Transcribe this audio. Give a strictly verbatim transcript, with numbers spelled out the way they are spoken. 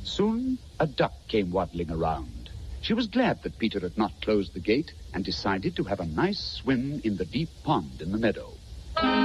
Soon, a duck came waddling around. She was glad that Peter had not closed the gate and decided to have a nice swim in the deep pond in the meadow.